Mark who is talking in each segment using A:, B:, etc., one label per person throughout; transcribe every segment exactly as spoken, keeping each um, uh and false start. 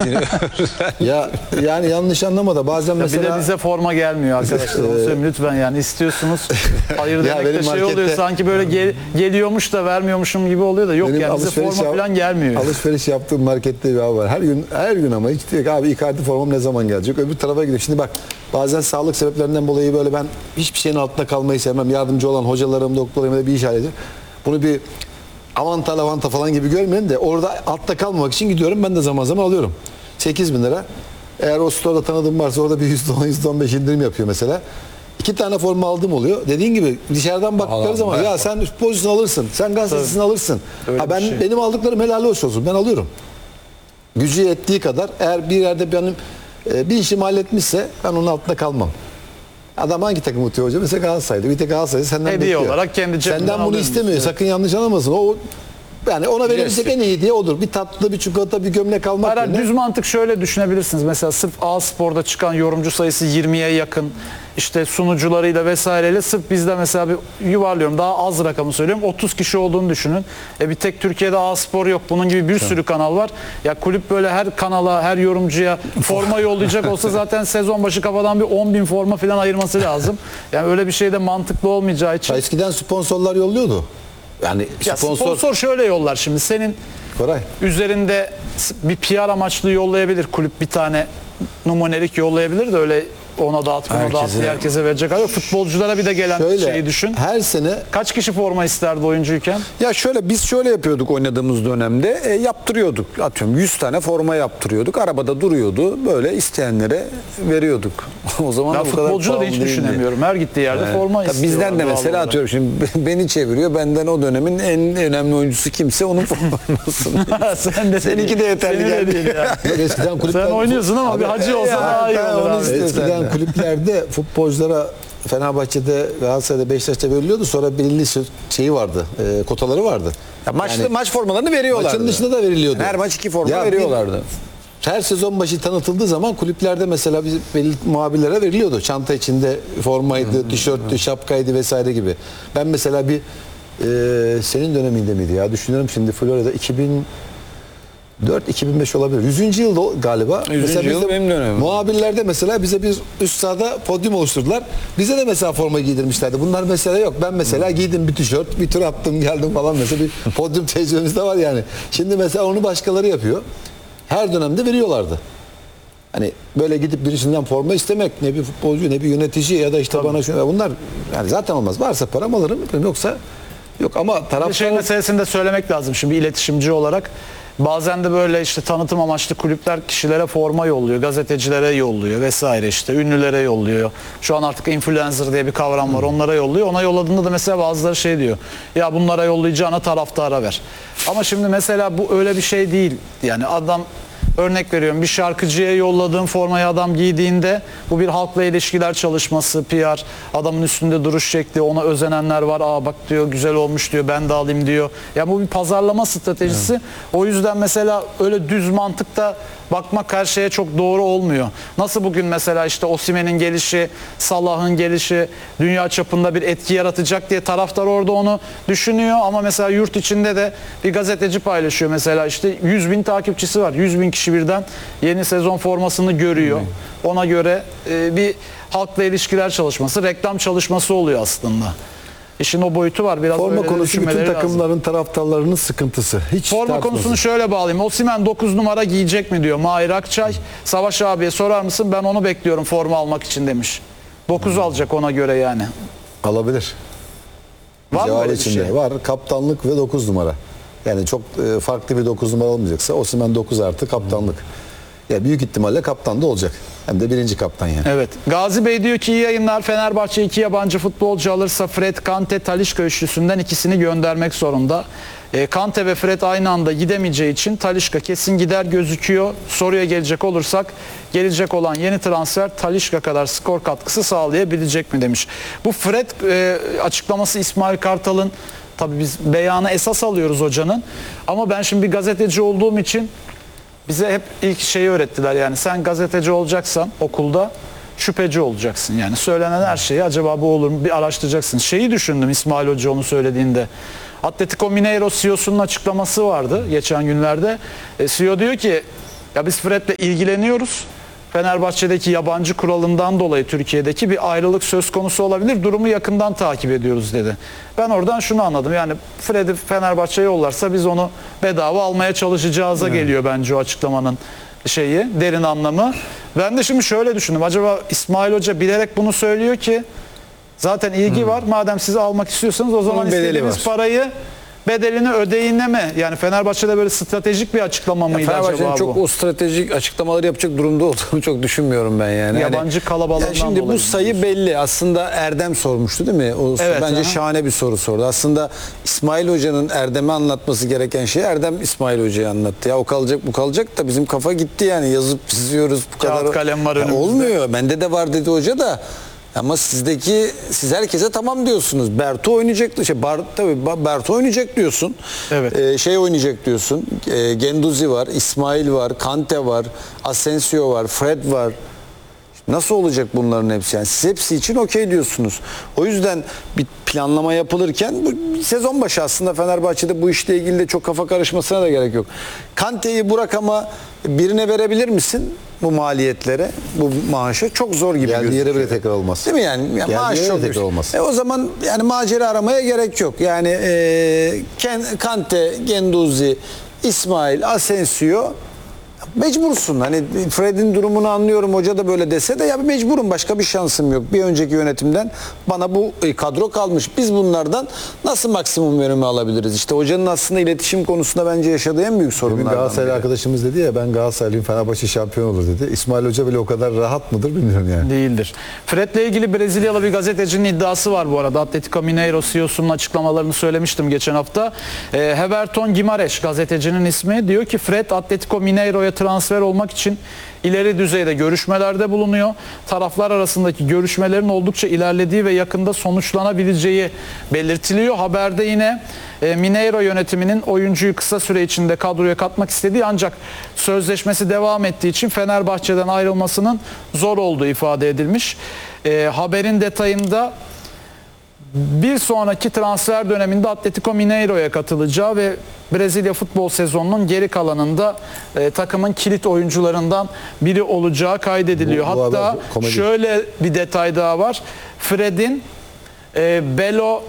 A: Ya yani yanlış anlama da bazen
B: Ya
A: mesela
B: bir de bize forma gelmiyor arkadaşlar. Onu söyleyeyim lütfen yani istiyorsunuz. Hayır demek de şey
A: markette,
B: oluyor sanki böyle gel, geliyormuş da vermiyormuşum gibi oluyor da yok
A: benim
B: yani bize forma
A: yap-
B: falan gelmiyor.
A: Alışveriş yaptığım markette bir abi var. Her gün her gün ama hiç diyor ki abi Icardi formam ne zaman gelecek? Öbür tarafa gidiyor. Şimdi bak bazen sağlık sebeplerinden dolayı böyle ben hiçbir şeyin altında kalmayı sevmem. Yardımcı olan hocalarım, doktorlarım da bir iş halledir. Bunu bir avanta lavanta falan gibi görmeyin de orada altta kalmamak için gidiyorum. Ben de zaman zaman alıyorum. sekiz bin lira. Eğer o store'da tanıdığım varsa orada bir yüzde on yüzde on beş indirim yapıyor mesela. İki tane forma aldım oluyor. Dediğin gibi dışarıdan baktıkları
C: Alan,
A: zaman ya sen futbolcusunu alırsın. Sen gazetesini alırsın. Ha ben
B: şey.
A: benim aldıklarım helal hoş olsun. Ben alıyorum. Gücü yettiği kadar eğer bir yerde benim e, bir işimi halletmişse ben onun altında kalmam. Adam hangi takımı tutuyor hocam? Mesela Galatasaray'da. Bir tek Galatasaray'da senden
B: Hediye
A: bekliyor.
B: olarak kendi cebinden
A: Senden bunu
B: alıyormuş.
A: istemiyor.
B: Evet.
A: Sakın yanlış anlamasın. O yani ona verebilecek
C: Jest.
A: en iyi hediye odur. Bir tatlı, bir çikolata, bir gömlek almak
B: Hayır,
A: yerine.
B: düz mantık şöyle düşünebilirsiniz. Mesela sırf A Spor'da çıkan yorumcu sayısı yirmiye yakın. İşte sunucularıyla vesaireyle sırf bizde mesela bir yuvarlıyorum daha az rakamı söylüyorum. otuz kişi olduğunu düşünün. E bir tek Türkiye'de A Spor yok. Bunun gibi bir sürü kanal var. Ya kulüp böyle her kanala, her yorumcuya forma yollayacak olsa zaten sezon başı kafadan bir on bin forma falan ayırması lazım. Yani öyle bir şey de mantıklı olmayacağı için.
A: Ya eskiden sponsorlar yolluyordu. Yani
B: Ya
A: sponsor,
B: sponsor şöyle yollar şimdi. Senin
A: Koray.
B: üzerinde bir P R amaçlı yollayabilir. Kulüp bir tane numunelik yollayabilir de öyle ona dağıt, buna dağıt
C: Herkese.
B: diye herkese verecek. Hayır, futbolculara bir de gelen
A: Şöyle
B: şeyi düşün.
A: her sene
B: Kaç kişi forma isterdi oyuncuyken?
C: Ya şöyle biz şöyle yapıyorduk oynadığımız dönemde e, yaptırıyorduk. Atıyorum yüz tane forma yaptırıyorduk. Arabada duruyordu. Böyle isteyenlere veriyorduk. O zaman
B: Ya
C: da bu kadar
B: futbolcu da
C: pahalı
B: hiç
C: değildi.
B: düşünemiyorum. Her gittiği yerde
C: Evet.
B: forma
C: Tabii
B: istiyor.
C: bizden de
B: doğal
C: mesela
B: olarak.
C: atıyorum şimdi beni çeviriyor. Benden o dönemin en önemli oyuncusu kimse onun formasını.
B: Sen de
C: Seninki de yeterli
B: Senin de
C: geldi.
B: değil ya.
A: Yok, eskiden kulüpler
B: Sen oynuyorsun ama
A: Abi,
B: bir hacı olsa
C: ya,
B: daha iyi
C: ben
B: olur
C: onu
B: abi.
C: istiyorum.
A: eskiden
C: senden.
A: kulüplerde futbolculara Fenerbahçe'de, Galatasaray'da, Beşiktaş'ta veriliyordu. Sonra belirli şeyi vardı. E, kotaları vardı.
C: Ya maçta
A: Yani
C: maç formalarını veriyorlardı.
A: maçın dışında da veriliyordu.
C: Her maç iki forma
A: Ya
C: veriyorlardı.
A: bir- her sezon başı tanıtıldığı zaman kulüplerde mesela biz belli muhabirlere veriliyordu. Çanta içinde formaydı, tişörttü, şapkaydı vesaire gibi. Ben mesela bir e, senin döneminde miydi ya? Düşünüyorum şimdi Florya'da iki bin dört iki bin beş olabilir. yüzüncü yılda galiba.
C: yüzüncü
A: Mesela
C: yıl
A: bizde
C: benim dönemim.
A: muhabirlerde mesela bize bir üst sahada podyum oluşturdular. Bize de mesela forma giydirmişlerdi. Bunlar mesela yok. Ben mesela giydim bir tişört, bir tur attım geldim falan mesela bir podyum tecrübemiz de var yani. Şimdi mesela onu başkaları yapıyor. Her dönemde veriyorlardı. Hani böyle gidip birisinden forma istemek ne bir futbolcu ne bir yönetici ya da işte bana şunu bunlar yani zaten olmaz. Varsa param alırım yoksa yok ama
B: Bir şey
A: taraftar
B: meselesini de söylemek lazım şimdi iletişimci olarak. Bazen de böyle işte tanıtım amaçlı kulüpler kişilere forma yolluyor, gazetecilere yolluyor vesaire işte ünlülere yolluyor. Şu an artık influencer diye bir kavram var, onlara yolluyor. Ona yolladığında da mesela bazıları şey diyor. Ya bunlara yollayacağına taraftara ver. Ama şimdi mesela bu öyle bir şey değil. Yani adam örnek veriyorum bir şarkıcıya yolladığın formayı adam giydiğinde bu bir halkla ilişkiler çalışması, P R, adamın üstünde duruş şekli, ona özenenler var. Aa bak diyor güzel olmuş diyor ben de alayım diyor. Ya bu bir pazarlama stratejisi. Evet. O yüzden mesela öyle düz mantıkta bakmak her şeye çok doğru olmuyor. Nasıl bugün mesela işte Osimhen'in gelişi, Salah'ın gelişi dünya çapında bir etki yaratacak diye taraftar orada onu düşünüyor ama mesela yurt içinde de bir gazeteci paylaşıyor mesela işte yüz bin takipçisi var. yüz bin kişi birden yeni sezon formasını görüyor. Ona göre e, bir halkla ilişkiler çalışması, reklam çalışması oluyor aslında. İşin o boyutu var. Biraz
A: forma
B: öyle
A: konusu bütün
B: düşünmeleri
A: takımların
B: lazım.
A: taraftarlarının sıkıntısı. Hiç
B: Forma
A: tartışmasın.
B: konusunu şöyle bağlayayım. Osimhen dokuz numara giyecek mi diyor Mahir Akçay. Savaş abiye sorar mısın? Ben onu bekliyorum forma almak için demiş. dokuz hmm. alacak ona göre yani.
A: Alabilir.
B: Var mı
A: Cevabı
B: böyle bir
A: içinde
B: şey?
A: var. Kaptanlık ve dokuz numara. Yani çok e, farklı bir dokuz numara olmayacaksa Osimhen dokuz artı kaptanlık. Ya büyük ihtimalle kaptan da olacak. Hem de birinci kaptan yani.
B: Evet. Gazi Bey diyor ki iyi yayınlar. Fenerbahçe iki yabancı futbolcu alırsa Fred, Kante, Talisca üçlüsünden ikisini göndermek zorunda. E, Kante ve Fred aynı anda gidemeyeceği için Talisca kesin gider gözüküyor. Soruya gelecek olursak gelecek olan yeni transfer Talisca kadar skor katkısı sağlayabilecek mi demiş. Bu Fred e, açıklaması İsmail Kartal'ın, tabii biz beyanı esas alıyoruz hocanın. Ama ben şimdi bir gazeteci olduğum için bize hep ilk şeyi öğrettiler yani sen gazeteci olacaksan okulda şüpheci olacaksın yani söylenen her şeyi acaba bu olur mu bir araştıracaksın. Şeyi düşündüm İsmail Hoca onu söylediğinde. Atletico Mineiro C E O'sunun açıklaması vardı geçen günlerde. E, C E O diyor ki Ya biz Fred'le ilgileniyoruz. Fenerbahçe'deki yabancı kuralından dolayı Türkiye'deki bir ayrılık söz konusu olabilir. Durumu yakından takip ediyoruz dedi. Ben oradan şunu anladım. Yani Fred'i Fenerbahçe'ye yollarsa biz onu bedava almaya çalışacağıza geliyor bence o açıklamanın şeyi, derin anlamı. Ben de şimdi şöyle düşündüm. Acaba İsmail Hoca bilerek bunu söylüyor ki zaten ilgi var. Madem sizi almak istiyorsanız o zaman
C: Bunun bedeli
B: istediğiniz
C: var.
B: parayı bedelini ödeyinle mi? Yani Fenerbahçe'de böyle stratejik bir açıklama mıydı
C: Fenerbahçe'nin
B: acaba
C: çok
B: bu?
C: o stratejik açıklamaları yapacak durumda olduğunu çok düşünmüyorum ben yani.
B: Yabancı
C: Hani-
B: kalabalığından
C: Ya şimdi
B: dolayı
C: bu sayı belli. Aslında Erdem sormuştu değil mi? O
B: Evet,
C: bence
B: aha.
C: şahane bir soru sordu. Aslında İsmail Hoca'nın Erdem'e anlatması gereken şey Erdem İsmail Hoca'ya anlattı. Ya o kalacak bu kalacak da bizim kafa gitti yani yazıp çiziyoruz bu
B: Kağıt
C: kadar.
B: kalem var
C: Ya
B: önümüzde.
C: olmuyor. Bende de var dedi hoca da. Ama sizdeki siz herkese tamam diyorsunuz. Berto oynayacak, şey Bar, tabii Ba- Berto oynayacak diyorsun.
B: Evet.
C: Ee, şey oynayacak diyorsun. Ee, Genduzi var, İsmail var, Kante var, Asensio var, Fred var. Nasıl olacak bunların hepsi? Yani siz hepsi için okey diyorsunuz. O yüzden bir planlama yapılırken bu sezon başı aslında Fenerbahçe'de bu işle ilgili de çok kafa karışmasına da gerek yok. Kante'yi bu rakama birine verebilir misin? Bu maliyetlere, bu maaşa çok zor gibi
A: Geldiği
C: gözüküyor.
A: yere bile tekrar olmaz.
C: Değil mi yani? Yani
A: Geldiği
C: maaş
A: yere
C: çok
A: tekrar
C: yüksek.
A: olmaz.
C: E o zaman yani macera aramaya gerek yok. Yani e, Ken- Kante, Genduzi, İsmail, Asensio mecbursun. Hani Fred'in durumunu anlıyorum. Hoca da böyle dese de ya mecburum. Başka bir şansım yok. Bir önceki yönetimden bana bu e, kadro kalmış. Biz bunlardan nasıl maksimum verimi alabiliriz? İşte hocanın aslında iletişim konusunda bence yaşadığı en büyük
A: Bir
C: sorunlardan
A: Galatasaraylı
C: biri.
A: arkadaşımız dedi ya ben Galatasaraylıyım Fenerbahçe şampiyon olur dedi. İsmail Hoca bile o kadar rahat mıdır bilmiyorum yani.
B: Değildir. Fred'le ilgili Brezilyalı bir gazetecinin iddiası var bu arada. Atletico Mineiro C E O'sunun açıklamalarını söylemiştim geçen hafta. E, Heberton Guimarães gazetecinin ismi diyor ki Fred Atletico Mineiro'ya transfer olmak için ileri düzeyde görüşmelerde bulunuyor. Taraflar arasındaki görüşmelerin oldukça ilerlediği ve yakında sonuçlanabileceği belirtiliyor. Haberde yine e, Mineiro yönetiminin oyuncuyu kısa süre içinde kadroya katmak istediği ancak sözleşmesi devam ettiği için Fenerbahçe'den ayrılmasının zor olduğu ifade edilmiş. E, haberin detayında bir sonraki transfer döneminde Atletico Mineiro'ya katılacağı ve Brezilya futbol sezonunun geri kalanında e, takımın kilit oyuncularından biri olacağı kaydediliyor.
A: Bu- bu
B: Hatta
A: haber komedi.
B: şöyle bir detay daha var. Fred'in e, Belo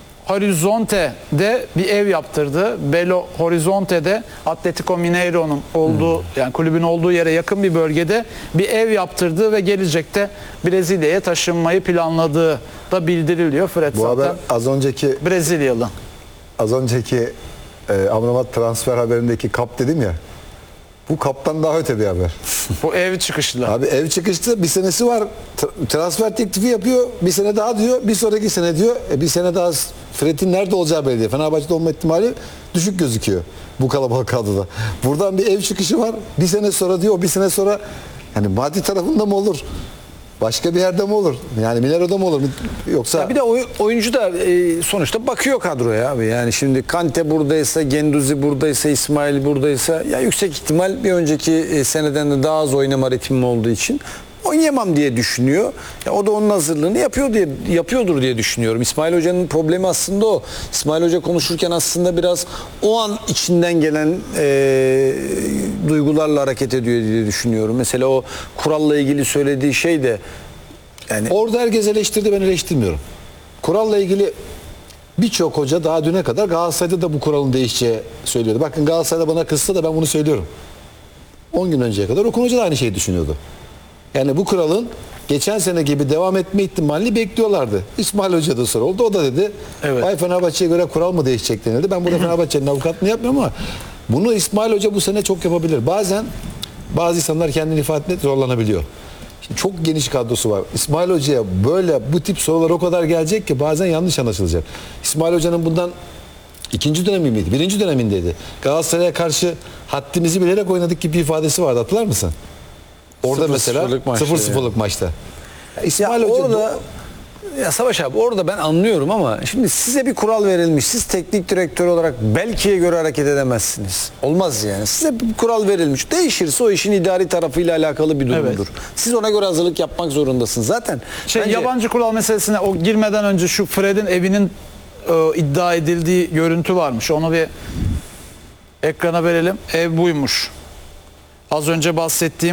B: Horizonte'de bir ev yaptırdı. Belo Horizonte'de Atletico Mineiro'nun olduğu yani kulübün olduğu yere yakın bir bölgede bir ev yaptırdığı ve gelecekte Brezilya'ya taşınmayı planladığı da bildiriliyor. Fred
A: Bu
B: zaten
A: haber az önceki
B: Brezilyalı.
A: az önceki e, Amrabat transfer haberindeki kap dedim ya. Bu kaptan daha öte bir haber.
B: Bu ev çıkışlı.
A: Abi ev çıkıştı bir senesi var. Tra- Transfer teklifi yapıyor. Bir sene daha diyor. Bir sonraki sene diyor. E, bir sene daha Fred'in nerede olacağı belli değil. Fenerbahçe'de olma ihtimali düşük gözüküyor. Bu kalabalık kadroda. Buradan bir ev çıkışı var. Bir sene sonra diyor. Bir sene sonra yani maddi tarafında mı olur? Başka bir yerde mi olur? Yani Minero'da mı olur? Yoksa
C: Ya bir de oy- oyuncu da e, sonuçta bakıyor kadroya abi. Yani şimdi Kante buradaysa, Genduzi buradaysa, İsmail buradaysa ya yüksek ihtimal bir önceki e, seneden de daha az oynama ritmi olduğu için oynayamam diye düşünüyor. Ya o da onun hazırlığını yapıyor diye yapıyordur diye düşünüyorum. İsmail Hoca'nın problemi aslında o. İsmail Hoca konuşurken aslında biraz o an içinden gelen e, duygularla hareket ediyor diye düşünüyorum. Mesela o kuralla ilgili söylediği şey de yani
A: orada herkes eleştirdi, ben eleştirmiyorum. Kuralla ilgili birçok hoca daha düne kadar Galatasaray'da da bu kuralın değişeceği söylüyordu. Bakın Galatasaray'da bana kızsa da ben bunu söylüyorum. on gün önceye kadar Okan Hoca da aynı şeyi düşünüyordu. Yani bu kuralın geçen sene gibi devam etme ihtimalini bekliyorlardı. İsmail Hoca da soruldu. O da dedi.
B: Evet.
A: Vay Fenerbahçe'ye göre kural mı değişecek denildi. Ben burada Fenerbahçe'nin avukatlığını yapmıyorum ama bunu İsmail Hoca bu sene çok yapabilir. Bazen bazı insanlar kendini ifade etmekte zorlanabiliyor. Şimdi çok geniş kadrosu var. İsmail Hoca'ya böyle bu tip sorular o kadar gelecek ki bazen yanlış anlaşılacak. İsmail Hoca'nın bundan ikinci dönemi miydi? Birinci dönemindeydi. Galatasaray'a karşı haddimizi bilerek oynadık gibi bir ifadesi vardı. Hatırlar mısın? Orada
C: Sıfır
A: mesela
C: sıfırlık maçta
A: sıfır sıfırlık maçta. İsmail
C: ya
A: Hoca
C: orada ya Savaş abi orada ben anlıyorum ama şimdi size bir kural verilmiş. Siz teknik direktör olarak belkiye göre hareket edemezsiniz. Olmaz yani. Size bir kural verilmiş. Değişirse o işin idari tarafıyla alakalı bir durumdur. Siz ona göre hazırlık yapmak zorundasınız. Zaten
B: Şey,
C: bence-
B: yabancı kural meselesine o girmeden önce şu Fred'in evinin e, iddia edildiği görüntü varmış. Onu bir ekrana verelim. Ev buymuş. Az önce bahsettiğim